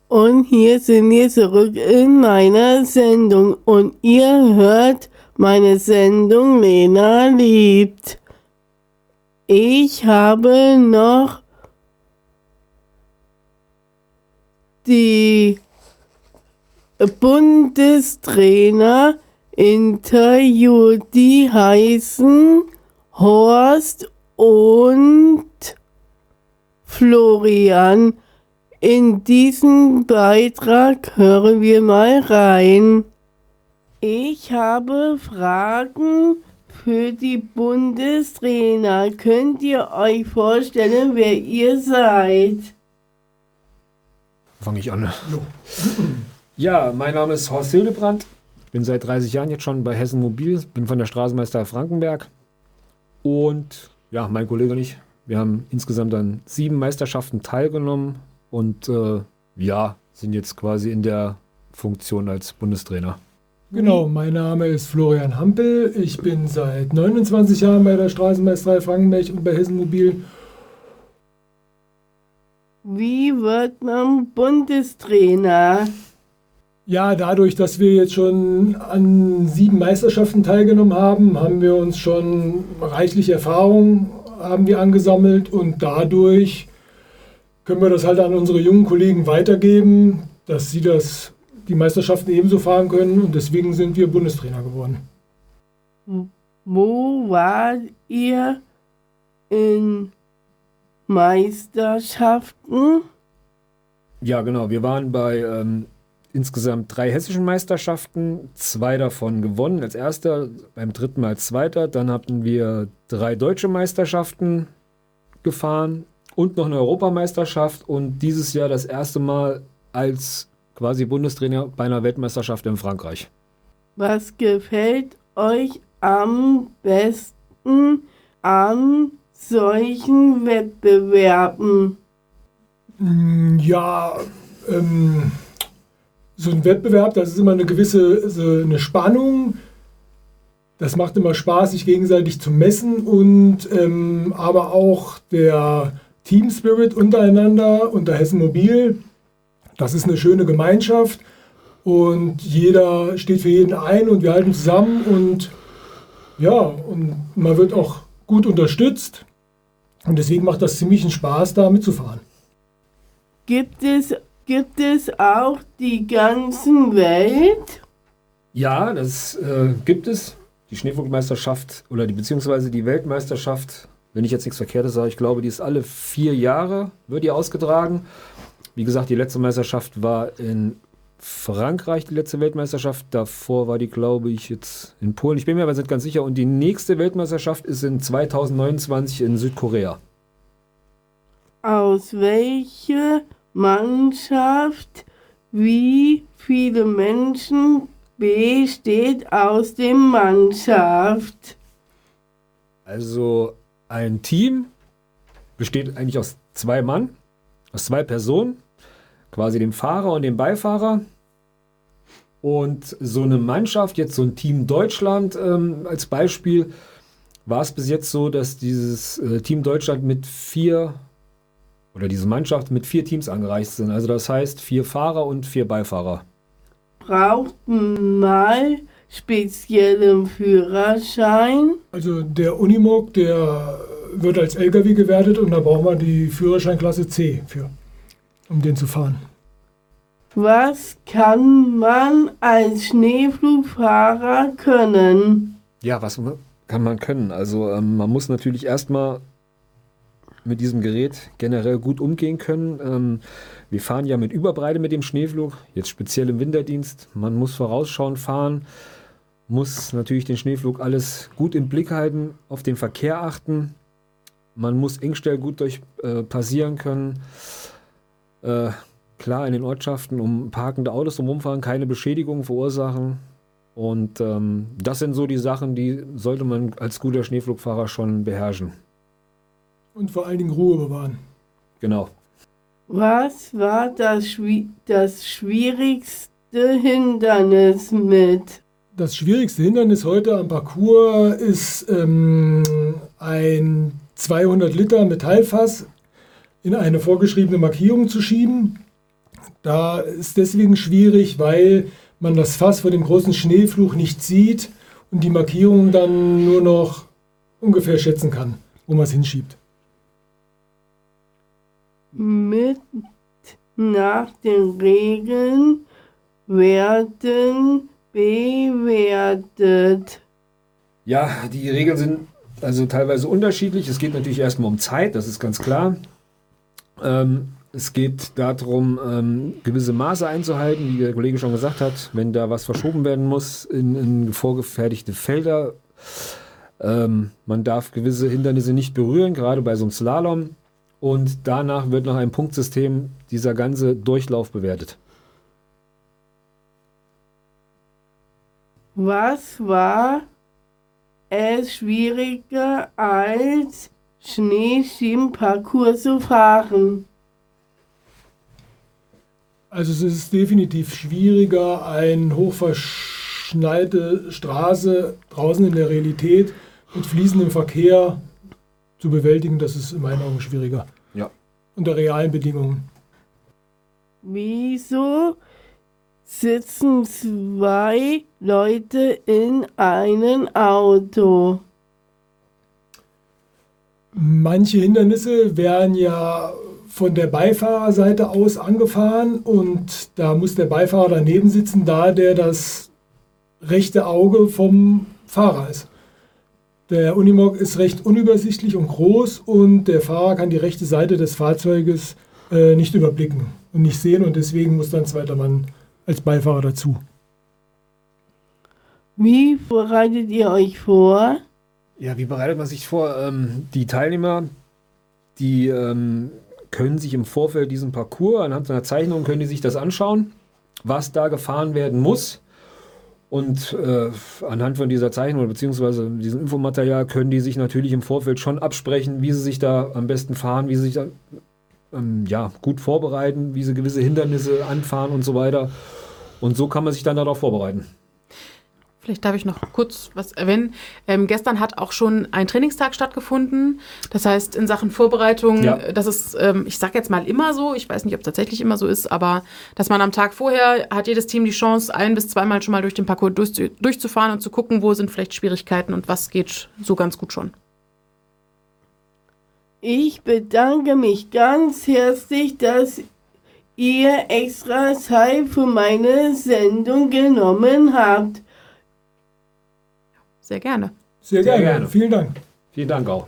Und hier sind wir zurück in meiner Sendung. Und ihr hört meine Sendung Lena liebt. Ich habe noch die Bundestrainer interviewt. Die heißen Horst und Florian. In diesen Beitrag hören wir mal rein. Ich habe Fragen für die Bundestrainer. Könnt ihr euch vorstellen, wer ihr seid? Fange ich an. Ja, mein Name ist Horst Hildebrand. Ich bin seit 30 Jahren jetzt schon bei Hessen Mobil. Bin von der Straßenmeister Frankenberg. Und ja, mein Kollege und ich, wir haben insgesamt an 7 Meisterschaften teilgenommen. Und sind jetzt quasi in der Funktion als Bundestrainer. Genau, mein Name ist Florian Hampel. Ich bin seit 29 Jahren bei der Straßenmeisterei Frankenberg und bei Hessen Mobil. Wie wird man Bundestrainer? Ja, dadurch, dass wir jetzt schon an 7 Meisterschaften teilgenommen haben, haben wir uns schon reichlich Erfahrung angesammelt und dadurch können wir das halt an unsere jungen Kollegen weitergeben, dass sie die Meisterschaften ebenso fahren können und deswegen sind wir Bundestrainer geworden. Wo wart ihr in Meisterschaften? Ja, genau. Wir waren bei insgesamt 3 hessischen Meisterschaften, 2 davon gewonnen als erster, beim 3. Mal als zweiter. Dann hatten wir 3 deutsche Meisterschaften gefahren und noch eine Europameisterschaft und dieses Jahr das erste Mal als quasi Bundestrainer bei einer Weltmeisterschaft in Frankreich. Was gefällt euch am besten an solchen Wettbewerben? Ja, so ein Wettbewerb, das ist immer eine gewisse eine Spannung. Das macht immer Spaß, sich gegenseitig zu messen und aber auch der Team Spirit untereinander unter Hessen Mobil. Das ist eine schöne Gemeinschaft und jeder steht für jeden ein und wir halten zusammen und ja, und man wird auch gut unterstützt und deswegen macht das ziemlich einen Spaß, da mitzufahren. Gibt es auch die ganze Welt? Ja, das gibt es. Die Schneeflugmeisterschaft oder beziehungsweise die Weltmeisterschaft, wenn ich jetzt nichts Verkehrtes sage, ich glaube, die ist alle 4 Jahre, wird die ausgetragen. Wie gesagt, die letzte Meisterschaft war in Frankreich, die letzte Weltmeisterschaft. Davor war die, glaube ich, jetzt in Polen. Ich bin mir aber nicht ganz sicher. Und die nächste Weltmeisterschaft ist in 2029 in Südkorea. Aus welcher Mannschaft, wie viele Menschen besteht aus der Mannschaft? Also ein Team besteht eigentlich aus 2 Mann, aus 2 Personen, quasi dem Fahrer und dem Beifahrer. Und so eine Mannschaft, jetzt so ein Team Deutschland als Beispiel, war es bis jetzt so, dass dieses Team Deutschland diese Mannschaft mit 4 Teams angereist sind. Also das heißt 4 Fahrer und 4 Beifahrer. Braucht man mal speziellen Führerschein? Also der Unimog, der wird als LKW gewertet und da braucht man die Führerscheinklasse C für, um den zu fahren. Was kann man als Schneeflugfahrer können? Ja, was kann man können? Also man muss natürlich erstmal mit diesem Gerät generell gut umgehen können. Wir fahren ja mit Überbreite mit dem Schneeflug, jetzt speziell im Winterdienst. Man muss vorausschauend fahren, muss natürlich den Schneeflug alles gut im Blick halten, auf den Verkehr achten. Man muss Engstell gut passieren können. Klar, in den Ortschaften um parkende Autos rumfahren, keine Beschädigungen verursachen. Und das sind so die Sachen, die sollte man als guter Schneeflugfahrer schon beherrschen. Und vor allen Dingen Ruhe bewahren. Genau. Was war das schwierigste Hindernis mit? Das schwierigste Hindernis heute am Parcours ist ein 200 Liter Metallfass in eine vorgeschriebene Markierung zu schieben. Da ist deswegen schwierig, weil man das Fass vor dem großen Schneeflug nicht sieht und die Markierung dann nur noch ungefähr schätzen kann, wo man es hinschiebt. Mit nach den Regeln werden bewertet. Ja, die Regeln sind also teilweise unterschiedlich. Es geht natürlich erstmal um Zeit, das ist ganz klar. Es geht darum, gewisse Maße einzuhalten, wie der Kollege schon gesagt hat, wenn da was verschoben werden muss in vorgefertigte Felder. Man darf gewisse Hindernisse nicht berühren, gerade bei so einem Slalom. Und danach wird nach einem Punktsystem dieser ganze Durchlauf bewertet. Was war es schwieriger als Schneeschiebenparcours zu fahren? Also es ist definitiv schwieriger, eine hochverschneite Straße draußen in der Realität mit fließendem Verkehr zu bewältigen. Das ist in meinen Augen schwieriger. Ja. Unter realen Bedingungen. Wieso sitzen zwei Leute in einem Auto? Manche Hindernisse werden ja von der Beifahrerseite aus angefahren und da muss der Beifahrer daneben sitzen, da der das rechte Auge vom Fahrer ist. Der Unimog ist recht unübersichtlich und groß und der Fahrer kann die rechte Seite des Fahrzeuges nicht überblicken und nicht sehen und deswegen muss dann ein zweiter Mann als Beifahrer dazu. Wie bereitet ihr euch vor? Ja, wie bereitet man sich vor? Die Teilnehmer, die können sich im Vorfeld diesen Parcours, anhand einer Zeichnung, können die sich das anschauen, was da gefahren werden muss. Und anhand von dieser Zeichnung beziehungsweise diesem Infomaterial können die sich natürlich im Vorfeld schon absprechen, wie sie sich da am besten fahren, wie sie sich da gut vorbereiten, wie sie gewisse Hindernisse anfahren und so weiter. Und so kann man sich dann darauf vorbereiten. Vielleicht darf ich noch kurz was erwähnen. Gestern hat auch schon ein Trainingstag stattgefunden. Das heißt, in Sachen Vorbereitung, das ist, ich sage jetzt mal immer so, ich weiß nicht, ob es tatsächlich immer so ist, aber dass man am Tag vorher hat jedes Team die Chance, 1- bis 2-mal schon mal durch den Parcours durchzufahren und zu gucken, wo sind vielleicht Schwierigkeiten und was geht so ganz gut schon. Ich bedanke mich ganz herzlich, dass ihr extra Zeit für meine Sendung genommen habt. Sehr gerne. Sehr gerne. Vielen Dank. Vielen Dank auch.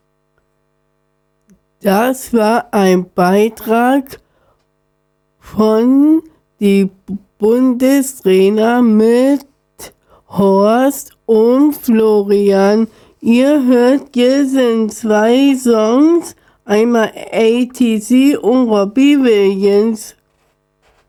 Das war ein Beitrag von die Bundestrainer mit Horst und Florian. Ihr hört jetzt in 2 Songs, einmal ATC und Robbie Williams.